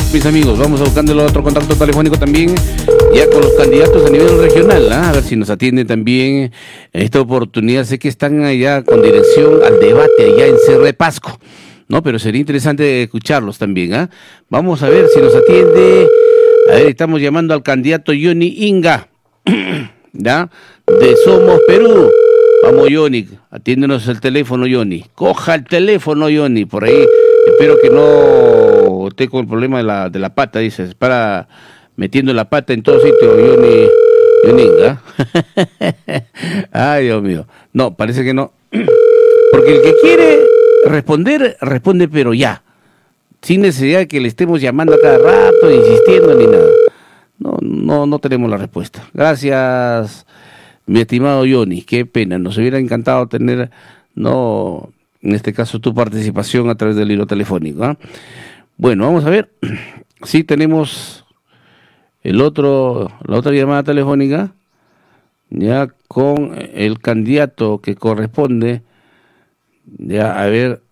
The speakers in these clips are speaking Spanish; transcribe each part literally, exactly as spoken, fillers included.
mis amigos. Vamos a buscando el otro contacto telefónico también, ya con los candidatos a nivel regional, ¿eh? A ver si nos atiende también en esta oportunidad. Sé que están allá con dirección al debate allá en Cerro de Pasco, ¿no? Pero sería interesante escucharlos también, ¿ah? ¿eh? Vamos a ver si nos atiende. A ver, estamos llamando al candidato Johnny Inga, ¿ya? De Somos Perú. Vamos, Johnny, atiéndenos el teléfono, Johnny. Coja el teléfono, Johnny, por ahí. Espero que no esté con el problema de la, de la pata, dices. Para metiendo la pata en todo sitio, Johnny, Johnny Inga. Ay, Dios mío. No, parece que no. Porque el que quiere responder, responde, pero ya. Sin necesidad de que le estemos llamando a cada rato, insistiendo ni nada. No, no, no tenemos la respuesta. Gracias, mi estimado Johnny. Qué pena, nos hubiera encantado tener, no, en este caso, tu participación a través del hilo telefónico, ¿eh? Bueno, vamos a ver. Sí tenemos el otro, la otra llamada telefónica, ya con el candidato que corresponde, ya a ver.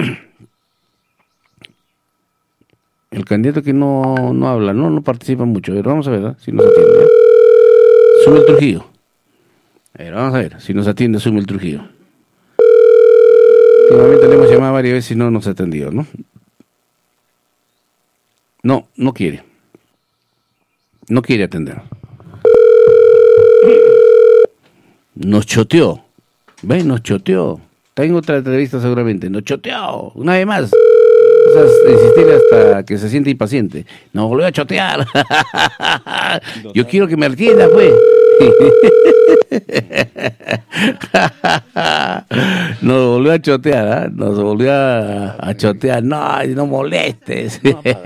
El candidato que no, no habla, no, no participa mucho. A ver, vamos a ver, ¿eh? Si nos atiende. ¿eh? Sumel Trujillo. A ver, vamos a ver si nos atiende Sumel Trujillo. Últimamente le hemos llamado varias veces y no nos ha atendido, ¿no? No, no quiere. No quiere atender. Nos choteó. ¿Ves? Nos choteó. Está en otra entrevista seguramente. Nos choteó. Una vez más. O sea, insistir hasta que se siente impaciente. Nos volvió a chotear. Yo quiero que me atienda, pues. Nos volvió a chotear, ¿eh? Nos volvió a, a chotear. No, no molestes.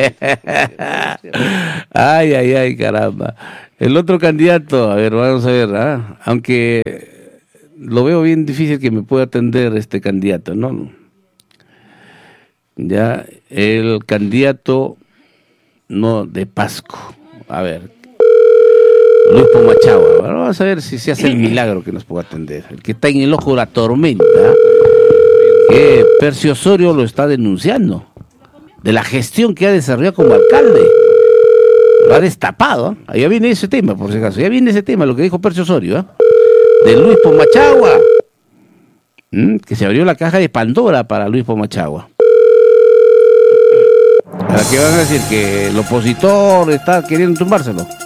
Ay, ay, ay, caramba. El otro candidato, a ver, vamos a ver, ¿eh? Aunque lo veo bien difícil que me pueda atender este candidato, ¿no? Ya, el candidato, no, de Pasco. A ver, Luis Pomachagua. Vamos a ver si se hace el milagro que nos pueda atender. El que está en el ojo de la tormenta, que Percio Osorio lo está denunciando, de la gestión que ha desarrollado como alcalde. Lo ha destapado, ¿eh? Ya viene ese tema, por si acaso. Ya viene ese tema, lo que dijo Percio Osorio, ¿eh? De Luis Pomachagua. ¿Mm? Que se abrió la caja de Pandora para Luis Pomachagua. ¿Para qué van a decir? ¿Que el opositor está queriendo tumbárselo?